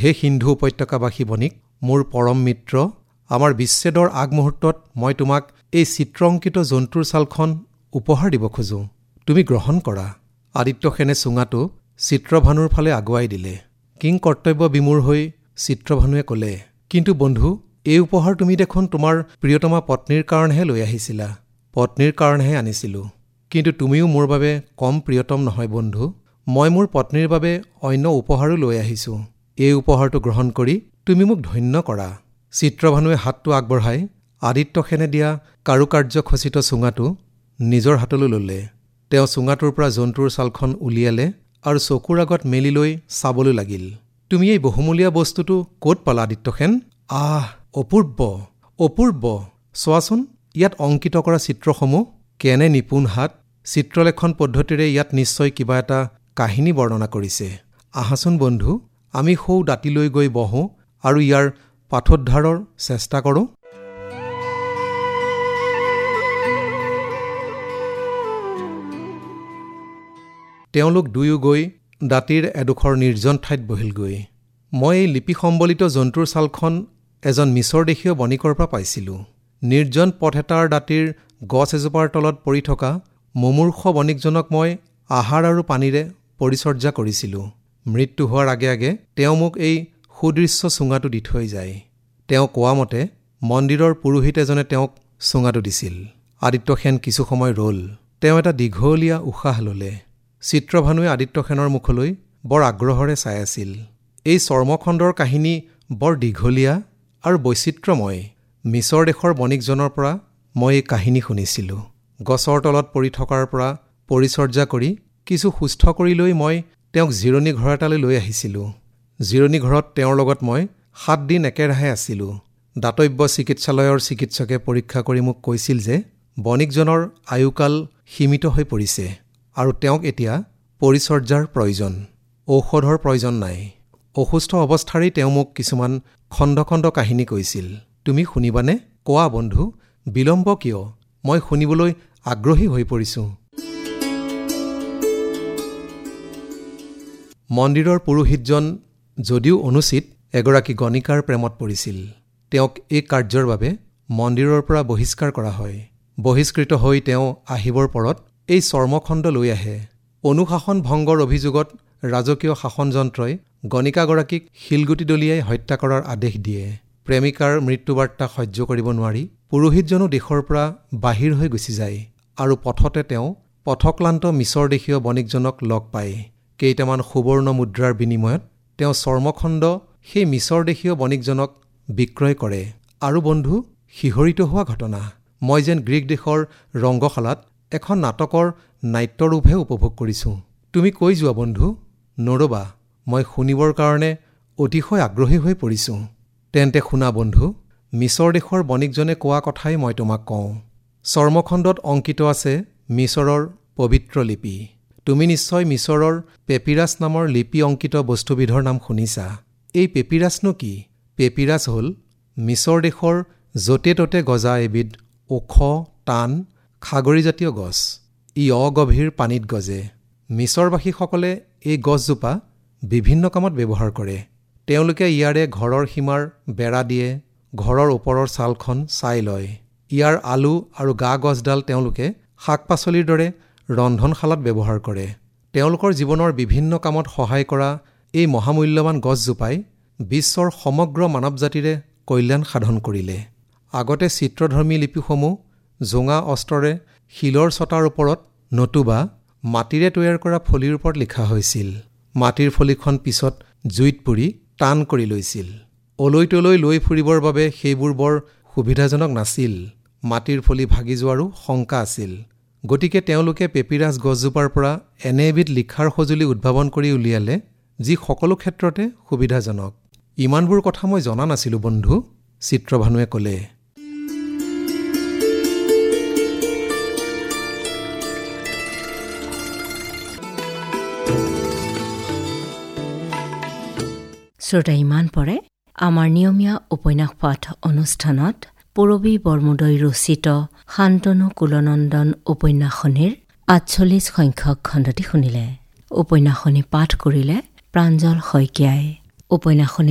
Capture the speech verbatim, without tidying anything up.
হে সিন্ধু উপত্যকাবাসী বণিক, মোৰ পৰম মিত্ৰ, আমাৰ বিচ্ছেদৰ আগমুহূৰ্তত মই তোমাক এই চিত্ৰঅংকিত জন্তুৰ ছালখন উপহাৰ দিব খোজো। তুমি গ্ৰহণ কৰা। আদিত্যসেনে চুঙাটো চিত্ৰভানুৰ ফালে আগুৱাই দিলে। কিং কৰ্তব্য বিমূৰ হৈ চিত্ৰভানুৱে ক'লে, কিন্তু বন্ধু, এই উপহাৰ তুমি দেখোন তোমাৰ প্ৰিয়তমা পত্নীৰ কাৰণেহে লৈ আহিছিলা। পত্নীৰ কাৰণেহে আনিছিলোঁ, কিন্তু তুমিও মোৰ বাবে কম প্ৰিয়তম নহয় বন্ধু। মই মোৰ পত্নীৰ বাবে অন্য উপহাৰো লৈ আহিছোঁ। এই উপহাৰটো গ্ৰহণ কৰি তুমি মোক ধন্য কৰা। চিত্ৰভানুৱে হাতটো আগবঢ়াই আদিত্যসেনে দিয়া কাৰুকাৰ্য খচিত চুঙাটো নিজৰ হাতলৈ ল'লে। তেওঁ চুঙাটোৰ পৰা জন্তুৰ ছালখন উলিয়ালে আৰু চকুৰ আগত মেলি লৈ চাবলৈ লাগিল। তুমি এই বহুমূলীয়া বস্তুটো ক'ত পালা আদিত্যসেন? আহ, অপূৰ্ব অপূৰ্ব! চোৱাচোন, ইয়াত অংকিত কৰা চিত্ৰসমূহ কেনে নিপুণ হাত! চিত্ৰলেখন পদ্ধতিৰে ইয়াত নিশ্চয় কিবা এটা কাহিনী বৰ্ণনা কৰিছে। আহাচোন বন্ধু, আমি সৌ দাঁতিলৈ গৈ বহোঁ আৰু ইয়াৰ পাঠোদ্ধাৰৰ চেষ্টা কৰোঁ। তেওঁলোক দুয়ো গৈ দাঁতিৰ এডোখৰ নিৰ্জন ঠাইত বহিলগৈ। মই এই লিপি সম্বলিত জন্তুৰ ছালখন এজন মিছৰদেশীয় বণিকৰ পৰা পাইছিলোঁ। নিৰ্জন পথ এটাৰ দাঁতিৰ গছ এজোপাৰ তলত পৰি থকা মুমূৰ্ষ বণিকজনক মই আহাৰ আৰু পানীৰে পৰিচৰ্যা কৰিছিলোঁ। মৃত্যু হোৱাৰ আগে আগে তেওঁ মোক এই সুদৃশ্য চুঙাটো দি থৈ যায়। তেওঁ কোৱা মতে মন্দিৰৰ পুৰোহিত এজনে তেওঁক চুঙাটো দিছিল। আদিত্যসেন কিছু সময় ৰ'ল। তেওঁ এটা দীঘলীয়া উশাহ ল'লে। চিত্ৰভানুৱে আদিত্যসেনৰ মুখলৈ বৰ আগ্ৰহেৰে চাই আছিল। এই চৰ্মখণ্ডৰ কাহিনী বৰ দীঘলীয়া আৰু বৈচিত্ৰ্যময়। মিছৰ দেশৰ বণিকজনৰ পৰা মই এই কাহিনী শুনিছিলোঁ। গছৰ তলত পৰি থকাৰ পৰা পৰিচৰ্যা কৰি কিছু সুস্থ কৰি লৈ মই তেওঁক জিৰণি ঘৰ এটালৈ লৈ আহিছিলোঁ। জিৰণি ঘৰত তেওঁৰ লগত মই সাতদিন একেৰাহে আছিলোঁ। দাতব্য চিকিৎসালয়ৰ চিকিৎসকে পৰীক্ষা কৰি মোক কৈছিল যে বণিকজনৰ আয়ুকাল সীমিত হৈ পৰিছে আৰু তেওঁক এতিয়া পৰিচৰ্যাৰ প্ৰয়োজন, ঔষধৰ প্ৰয়োজন নাই। অসুস্থ অৱস্থাৰেই তেওঁ মোক কিছুমান খণ্ড খণ্ড কাহিনী কৈছিল। তুমি শুনিবানে? কোৱা বন্ধু, বিলম্ব কিয়? মই শুনিবলৈ আগ্ৰহী হৈ পৰিছোঁ। মন্দিৰৰ পুৰোহিতজন যদিও অনুচিত এগৰাকী গণিকাৰ প্ৰেমত পৰিছিল। তেওঁক এই কাৰ্যৰ বাবে মন্দিৰৰ পৰা বহিষ্কাৰ কৰা হয়। বহিষ্কৃত হৈ তেওঁ আহিবৰ পৰত এই চৰ্মখণ্ড লৈ আহে। অনুশাসন ভংগৰ অভিযোগত ৰাজকীয় শাসনযন্ত্ৰই গণিকাগৰাকীক শিলগুটি দলিয়াই হত্যা কৰাৰ আদেশ দিয়ে। প্ৰেমিকাৰ মৃত্যুবাৰ্তা সহ্য কৰিব নোৱাৰি পুৰোহিতজনো দেশৰ পৰা বাহিৰ হৈ গুচি যায় আৰু পথতে তেওঁ পথক্লান্ত মিছৰদেশীয় বণিকজনক লগ পায়। কেইটামান সুবৰ্ণ মুদ্ৰাৰ বিনিময়ত তেওঁ চৰ্মখণ্ড সেই মিছৰদেশীয় বণিকজনক বিক্ৰয় কৰে। আৰু বন্ধু, শিহৰিত হোৱা ঘটনা, মই যেন গ্ৰীক দেশৰ ৰংগশালাত এখন নাটকৰ নাট্যৰূপহে উপভোগ কৰিছোঁ। তুমি কৈ যোৱা বন্ধু। নৰবা, মই শুনিবৰ কাৰণে অতিশয় আগ্ৰহী হৈ পৰিছোঁ। তেন্তে শুনা বন্ধু, মিছৰ দেশৰ বণিকজনে কোৱা কথাই মই তোমাক কওঁ। চৰ্মখণ্ডত অংকিত আছে মিছৰৰ পবিত্ৰ লিপি। তুমি নিশ্চয় মিছৰৰ পেপিৰাছ নামৰ লিপি অংকিত বস্তুবিধৰ নাম শুনিছা। এই পেপিৰাছনো কি? পেপিৰাছ হ'ল মিছৰ দেশৰ য'তে ত'তে গজা এবিধ ওখ, টান, খাগৰিজাতীয় গছ। ই অগভীৰ পানীত গজে। মিছৰবাসীসকলে এই গছজোপা বিভিন্ন কামত ব্যৱহাৰ কৰে। তেওঁলোকে ইয়াৰে ঘৰৰ সীমাৰ বেৰা দিয়ে, ঘৰৰ ওপৰৰ ছালখন চাই লয়। ইয়াৰ আলু আৰু গা গছডাল তেওঁলোকে শাক পাচলিৰ দৰে ৰন্ধনশালাত ব্যৱহাৰ কৰে। তেওঁলোকৰ জীৱনৰ বিভিন্ন কামত সহায় কৰা এই মহামূল্যৱান গছজোপাই বিশ্বৰ সমগ্ৰ মানৱ জাতিৰে কল্যাণ সাধন কৰিলে। আগতে চিত্ৰধৰ্মী লিপিসমূহ জোঙা অস্ত্ৰৰে শিলৰ ছটাৰ ওপৰত নতুবা মাটিৰে তৈয়াৰ কৰা ফলিৰ ওপৰত লিখা হৈছিল। মাটিৰ ফলিখন পিছত জুইত পুৰি টান কৰি লৈছিল। অলৈ তলৈ লৈ ফুৰিবৰ বাবে সেইবোৰ বৰ সুবিধাজনক নাছিল। মাটিৰ ফলি ভাগি যোৱাৰো শংকা আছিল। গতিকে তেওঁলোকে পেপিৰাছ গছজোপাৰ পৰা এনে এবিধ লিখাৰ সঁজুলি উদ্ভাৱন কৰি উলিয়ালে যি সকলো ক্ষেত্ৰতে সুবিধাজনক। ইমানবোৰ কথা মই জনা নাছিলোঁ বন্ধু, চিত্ৰভানুৱে ক'লে। শ্ৰোতা, ইমান পৰে আমাৰ নিয়মীয়া উপন্যাস পাঠ অনুষ্ঠানত পূৰবী বৰমুদৈ ৰচিত শান্তনু কুলনন্দন উপন্যাসখনিৰ আঠচল্লিছ সংখ্যক খণ্ডটি শুনিলে। উপন্যাসখনি পাঠ কৰিলে প্ৰাঞ্জল শইকীয়াই। উপন্যাসখনি